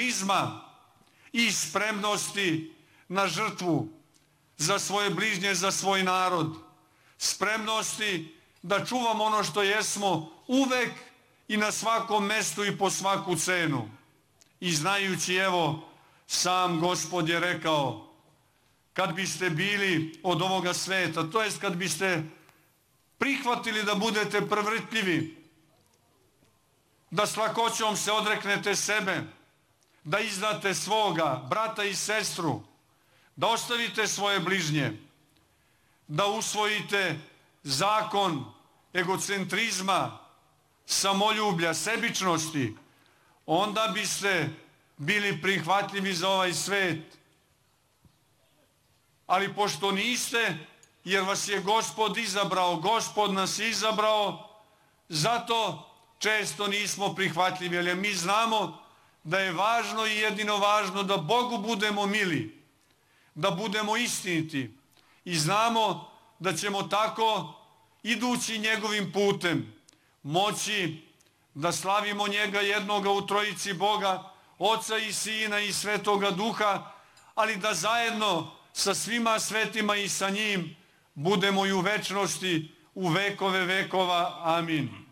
egocentrizma i spremnosti na žrtvu za svoje bližnje, za svoj narod. Spremnosti da čuvamo ono što jesmo uvek i na svakom mestu i po svaku cenu. I znajući, evo, sam Gospod je rekao, kad biste bili od ovoga sveta, to jest kad biste prihvatili da budete prevrtljivi, da s lakoćom se odreknete sebe, da izdate svoga brata i sestru, da ostavite svoje bližnje, da usvojite zakon egocentrizma, samoljublja, sebičnosti, onda biste bili prihvatljivi za ovaj svet. Ali pošto niste, jer vas je Gospod izabrao, Gospod nas je izabrao, zato često nismo prihvatljivi, jer mi znamo da je važno i jedino važno da Bogu budemo mili, da budemo istiniti i znamo da ćemo tako, idući njegovim putem, moći da slavimo njega jednoga u trojici Boga, Oca i Sina i Svetoga Duha, ali da zajedno sa svima svetima i sa njim budemo i u večnosti, u vekove vekova. Amin.